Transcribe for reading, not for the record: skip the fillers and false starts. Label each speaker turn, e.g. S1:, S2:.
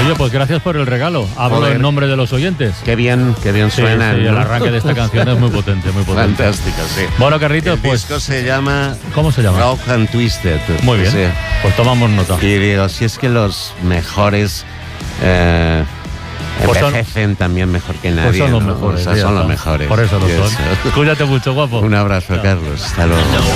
S1: Oye, pues gracias por el regalo. Hablo
S2: Joder.
S1: en nombre de los oyentes.
S2: Qué bien
S1: Sí,
S2: suena.
S1: sí,
S2: ¿no?
S1: el arranque de esta canción es muy potente, muy potente.
S2: Fantástico, sí.
S1: Bueno, Carlitos,
S2: El
S1: pues...
S2: disco se llama
S1: ¿Cómo se llama?
S2: Rock and Twisted.
S1: Muy bien,
S2: Sí.
S1: pues tomamos nota.
S2: Y digo, si es que los mejores
S1: Pues son-
S2: envejecen también mejor que nadie.
S1: Pues son los
S2: ¿no?
S1: mejores.
S2: O sea,
S1: ya
S2: son
S1: está.
S2: los mejores.
S1: Por eso lo
S2: Y
S1: son. Cuídate mucho, guapo.
S2: Un abrazo, Carlos. Hasta luego.